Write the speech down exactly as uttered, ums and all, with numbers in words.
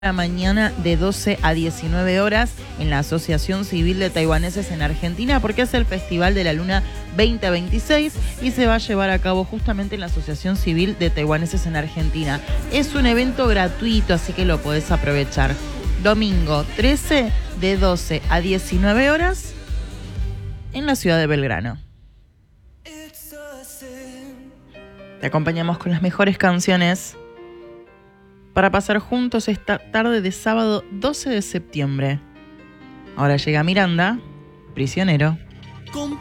La mañana de doce a diecinueve horas en la Asociación Civil de Taiwaneses en Argentina, porque es el Festival de la Luna veinte veintiséis y se va a llevar a cabo justamente en la Asociación Civil de Taiwaneses en Argentina. Es un evento gratuito, así que lo podés aprovechar. Domingo trece de doce a diecinueve horas en la ciudad de Belgrano. Te acompañamos con las mejores canciones para pasar juntos esta tarde de sábado doce de septiembre. Ahora llega Miranda, Prisionero.